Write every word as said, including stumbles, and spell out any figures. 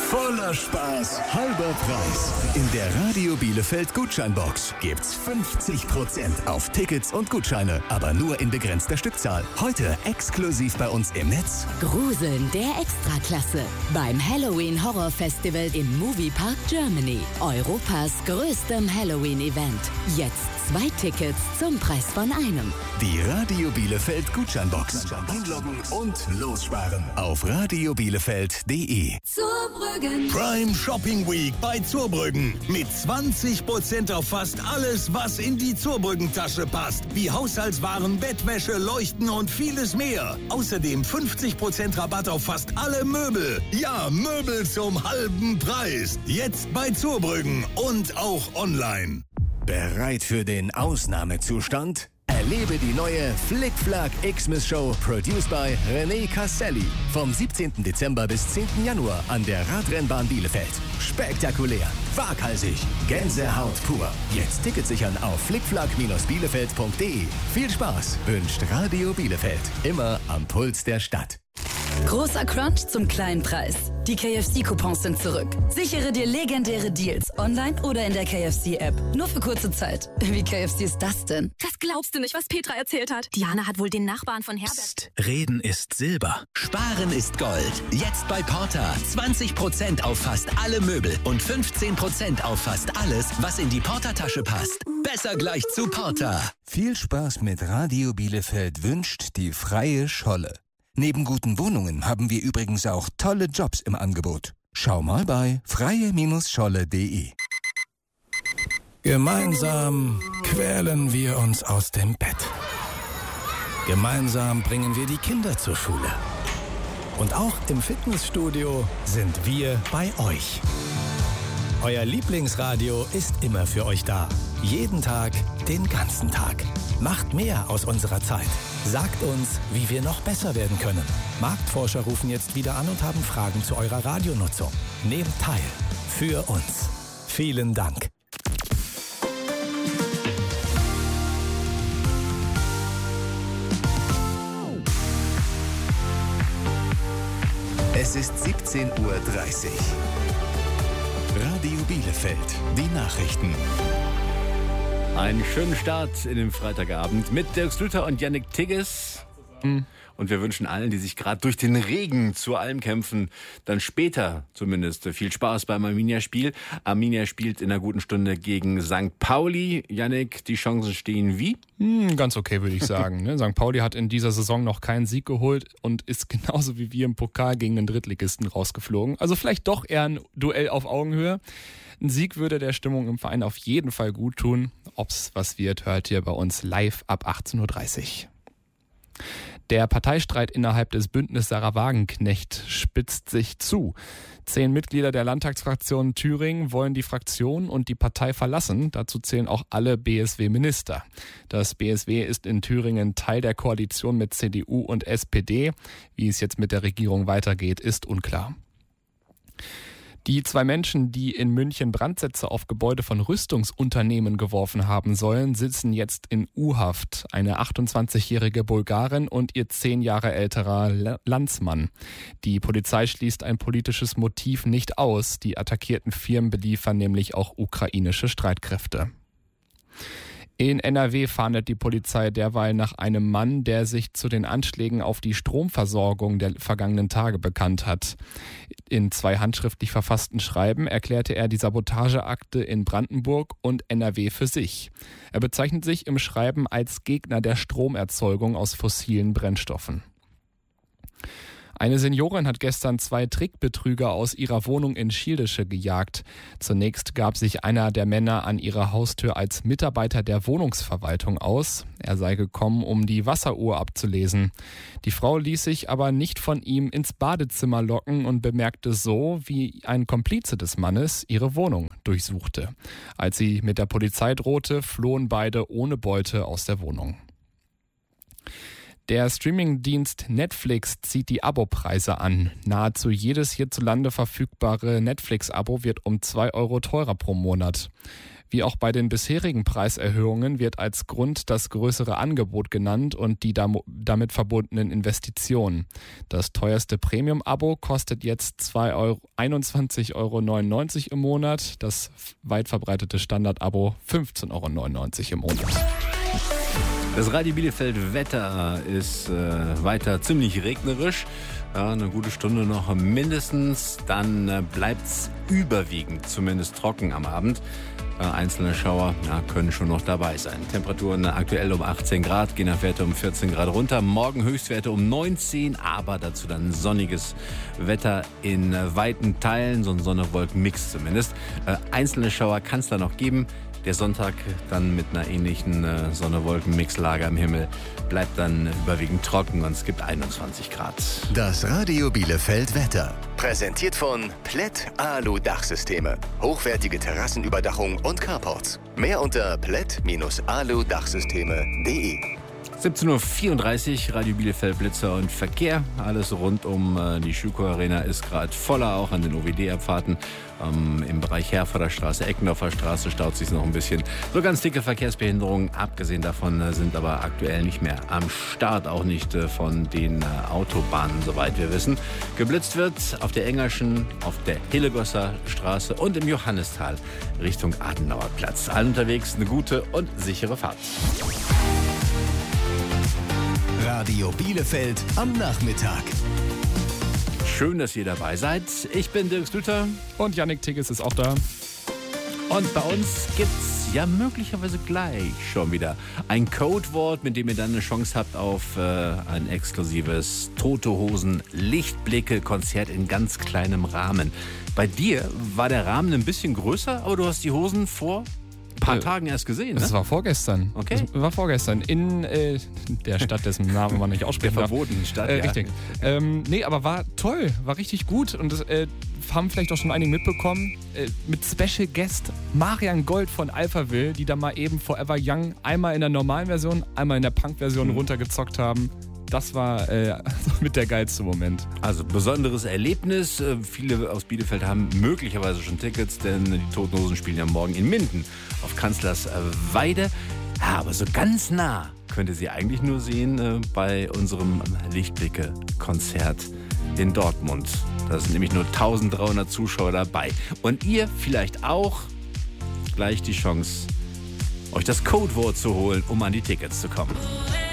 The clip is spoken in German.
Voller Spaß, halber Preis. In der Radio Bielefeld Gutscheinbox gibt's fünfzig Prozent auf Tickets und Gutscheine, aber nur in begrenzter Stückzahl. Heute exklusiv bei uns im Netz. Gruseln der Extraklasse beim Halloween Horror Festival im Moviepark Germany. Europas größtem Halloween-Event. Jetzt zwei Tickets zum Preis von einem. Die Radio Bielefeld Gutscheinbox. Einloggen und lossparen auf radio bielefeld punkt de. Zurbrüggen. Prime Shopping Week bei Zurbrüggen. Mit zwanzig Prozent auf fast alles, was in die Zurbrüggen-Tasche passt. Wie Haushaltswaren, Bettwäsche, Leuchten und vieles mehr. Außerdem fünfzig Prozent Rabatt auf fast alle Möbel. Ja, Möbel zum halben Preis. Jetzt bei Zurbrüggen und auch online. Bereit für den Ausnahmezustand? Erlebe die neue Flick-Flack Xmas-Show, produced by René Casselli. Vom siebzehnten Dezember bis zehnten Januar an der Radrennbahn Bielefeld. Spektakulär, waghalsig, Gänsehaut pur. Jetzt Tickets sichern auf flickflack bielefeld punkt de. Viel Spaß wünscht Radio Bielefeld. Immer am Puls der Stadt. Großer Crunch zum kleinen Preis. Die K F C-Coupons sind zurück. Sichere dir legendäre Deals online oder in der K F C-App. Nur für kurze Zeit. Wie K F C ist das denn? Das glaubst du nicht, was Petra erzählt hat. Diana hat wohl den Nachbarn von Herbert... Psst, Reden ist Silber. Sparen ist Gold. Jetzt bei Porta. zwanzig Prozent auf fast alle Möbel und fünfzehn Prozent auf fast alles, was in die Porta-Tasche passt. Besser gleich zu Porta. Viel Spaß mit Radio Bielefeld wünscht die Freie Scholle. Neben guten Wohnungen haben wir übrigens auch tolle Jobs im Angebot. Schau mal bei freie Scholle punkt de. Gemeinsam quälen wir uns aus dem Bett. Gemeinsam bringen wir die Kinder zur Schule. Und auch im Fitnessstudio sind wir bei euch. Euer Lieblingsradio ist immer für euch da. Jeden Tag, den ganzen Tag. Macht mehr aus unserer Zeit. Sagt uns, wie wir noch besser werden können. Marktforscher rufen jetzt wieder an und haben Fragen zu eurer Radionutzung. Nehmt teil. Für uns. Vielen Dank. Es ist siebzehn Uhr dreißig. Radio Bielefeld, die Nachrichten. Einen schönen Start in den Freitagabend mit Dirk Slüter und Yannick Tigges. Und wir wünschen allen, die sich gerade durch den Regen zu allem kämpfen, dann später zumindest viel Spaß beim Arminia-Spiel. Arminia spielt in einer guten Stunde gegen Sankt Pauli. Yannick, die Chancen stehen wie? Hm, ganz okay, würde ich sagen. Ne? Sankt Pauli hat in dieser Saison noch keinen Sieg geholt und ist genauso wie wir im Pokal gegen den Drittligisten rausgeflogen. Also vielleicht doch eher ein Duell auf Augenhöhe. Ein Sieg würde der Stimmung im Verein auf jeden Fall gut tun. Ob's was wird, hört ihr bei uns live ab achtzehn Uhr dreißig. Der Parteistreit innerhalb des Bündnis Sarah Wagenknecht spitzt sich zu. Zehn Mitglieder der Landtagsfraktion Thüringen wollen die Fraktion und die Partei verlassen. Dazu zählen auch alle B S W-Minister. Das B S W ist in Thüringen Teil der Koalition mit C D U und S P D. Wie es jetzt mit der Regierung weitergeht, ist unklar. Die zwei Menschen, die in München Brandsätze auf Gebäude von Rüstungsunternehmen geworfen haben sollen, sitzen jetzt in U-Haft. Eine achtundzwanzigjährige Bulgarin und ihr zehn Jahre älterer Landsmann. Die Polizei schließt ein politisches Motiv nicht aus. Die attackierten Firmen beliefern nämlich auch ukrainische Streitkräfte. In N R W fahndet die Polizei derweil nach einem Mann, der sich zu den Anschlägen auf die Stromversorgung der vergangenen Tage bekannt hat. In zwei handschriftlich verfassten Schreiben erklärte er die Sabotageakte in Brandenburg und N R W für sich. Er bezeichnet sich im Schreiben als Gegner der Stromerzeugung aus fossilen Brennstoffen. Eine Seniorin hat gestern zwei Trickbetrüger aus ihrer Wohnung in Schildische gejagt. Zunächst gab sich einer der Männer an ihrer Haustür als Mitarbeiter der Wohnungsverwaltung aus. Er sei gekommen, um die Wasseruhr abzulesen. Die Frau ließ sich aber nicht von ihm ins Badezimmer locken und bemerkte so, wie ein Komplize des Mannes ihre Wohnung durchsuchte. Als sie mit der Polizei drohte, flohen beide ohne Beute aus der Wohnung. Der Streamingdienst Netflix zieht die Abopreise an. Nahezu jedes hierzulande verfügbare Netflix-Abo wird um zwei Euro teurer pro Monat. Wie auch bei den bisherigen Preiserhöhungen wird als Grund das größere Angebot genannt und die dam- damit verbundenen Investitionen. Das teuerste Premium-Abo kostet jetzt einundzwanzig Euro neunundneunzig im Monat, das weit verbreitete Standard-Abo fünfzehn Euro neunundneunzig im Monat. Das Radio Bielefeld Wetter ist äh, weiter ziemlich regnerisch. Ja, eine gute Stunde noch mindestens. Dann äh, bleibt es überwiegend zumindest trocken am Abend. Äh, einzelne Schauer ja, können schon noch dabei sein. Temperaturen äh, aktuell um achtzehn Grad, gehen auf Werte um vierzehn Grad runter. Morgen Höchstwerte um neunzehn, aber dazu dann sonniges Wetter in äh, weiten Teilen. So ein Sonne-Wolken-Mix zumindest. Äh, einzelne Schauer kann es da noch geben. Der Sonntag dann mit einer ähnlichen äh, Sonne-Wolken-Mixlage am Himmel bleibt dann überwiegend trocken und es gibt einundzwanzig Grad. Das Radio Bielefeld Wetter. Präsentiert von Plätt Alu Dachsysteme. Hochwertige Terrassenüberdachung und Carports. Mehr unter plätt Alu Dachsysteme punkt de. siebzehn Uhr vierunddreißig, Radio Bielefeld Blitzer und Verkehr. Alles rund um äh, die Schüko Arena ist gerade voller, auch an den O W D-Abfahrten. Ähm, Im Bereich Herforder Straße, Eckendorfer Straße staut sich noch ein bisschen. So ganz dicke Verkehrsbehinderungen, abgesehen davon, äh, sind aber aktuell nicht mehr am Start, auch nicht äh, von den äh, Autobahnen, soweit wir wissen. Geblitzt wird auf der Engerschen, auf der Hillegosser Straße und im Johannisthal Richtung Adenauer Platz. Allen unterwegs eine gute und sichere Fahrt. Radio Bielefeld am Nachmittag. Schön, dass ihr dabei seid. Ich bin Dirk Stüter. Und Yannick Tigges ist auch da. Und bei uns gibt's ja möglicherweise gleich schon wieder ein Codewort, mit dem ihr dann eine Chance habt auf äh, ein exklusives Tote Hosen Lichtblicke-Konzert in ganz kleinem Rahmen. Bei dir war der Rahmen ein bisschen größer, aber du hast die Hosen vor ein paar äh, Tagen erst gesehen, ne? Das war vorgestern. Okay. Das war vorgestern in äh, der Stadt, dessen Namen man nicht aussprechen der darf. verbotenen Stadt, äh, ja. Richtig. Ähm, nee, aber war toll, war richtig gut und das äh, haben vielleicht auch schon einige mitbekommen. Äh, mit Special Guest Marian Gold von Alphaville, die da mal eben Forever Young einmal in der normalen Version, einmal in der Punk-Version mhm. runtergezockt haben. Das war äh, mit der geilste Moment. Also besonderes Erlebnis. Viele aus Bielefeld haben möglicherweise schon Tickets, denn die Toten Hosen spielen ja morgen in Minden auf Kanzlersweide. Aber so ganz nah könnt ihr sie eigentlich nur sehen äh, bei unserem Lichtblicke-Konzert in Dortmund. Da sind nämlich nur eintausenddreihundert Zuschauer dabei. Und ihr vielleicht auch gleich die Chance, euch das Codewort zu holen, um an die Tickets zu kommen.